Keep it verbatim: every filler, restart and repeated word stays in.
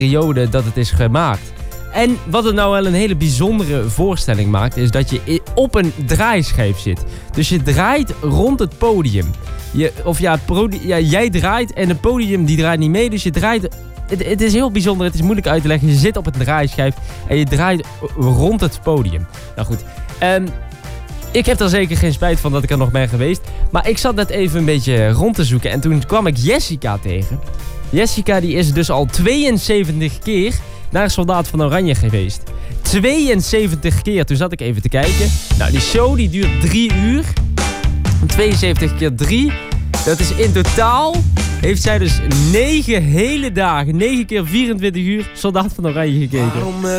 periode dat het is gemaakt. En wat het nou wel een hele bijzondere voorstelling maakt, is dat je op een draaischijf zit. Dus je draait rond het podium. Je, of ja, podi- ja, jij draait en het podium die draait niet mee, dus je draait... Het, het is heel bijzonder, het is moeilijk uit te leggen. Je zit op een draaischijf en je draait rond het podium. Nou goed, um, ik heb er zeker geen spijt van dat ik er nog ben geweest. Maar ik zat net even een beetje rond te zoeken en toen kwam ik Jessica tegen. Jessica die is dus al tweeënzeventig keer naar Soldaat van Oranje geweest. tweeënzeventig keer, toen zat ik even te kijken. Nou, die show die duurt drie uur. tweeënzeventig keer drie. Dat is in totaal, heeft zij dus negen hele dagen, negen keer vierentwintig uur Soldaat van Oranje gekeken. Waarom heb